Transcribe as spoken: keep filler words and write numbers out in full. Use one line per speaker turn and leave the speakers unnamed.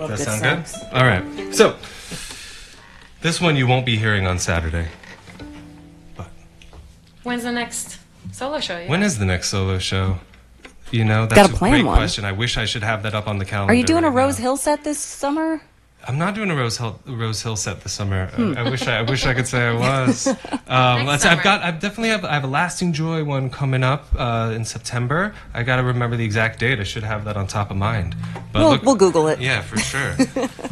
love
Does
good
that sound
sex.
good? All right. So, this one you won't be hearing on Saturday. But
When's the next solo show? Yeah.
when is the next solo show? You know, that's
Gotta
a
plan
great
one.
question. I wish I should have that up on the calendar.
Are you doing a
right
Rose
now.
Hill set this summer?
I'm not doing a Rose Hill, Rose Hill set this summer.
Hmm.
I, I wish I, I wish I could say I was. Um, let's, I've got, I definitely have, I have a Lasting Joy one coming up uh, in September. I got to remember the exact date. I should have that on top of mind. But
We'll,
look,
we'll Google it.
yeah, for sure.